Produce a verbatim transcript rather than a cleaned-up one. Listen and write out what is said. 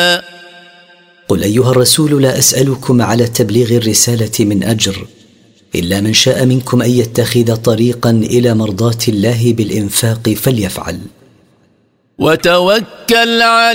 قل أيها الرسول لا أسألكم على تبليغ الرسالة من أجر، إلا من شاء منكم أن يتخذ طريقا إلى مرضاة الله بالإنفاق فليفعل. وتوكل على